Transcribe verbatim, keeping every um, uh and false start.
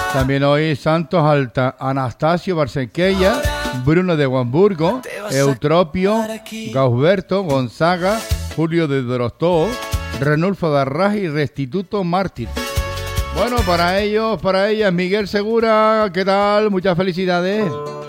También hoy santos Alta, Anastasio Barcenqueya, Bruno de Hamburgo, Eutropio, Gausberto, Gonzaga, Julio de Dorostó, Renulfo de Arras y Restituto Mártir. Bueno, para ellos, para ellas, Miguel Segura, ¿qué tal? Muchas felicidades.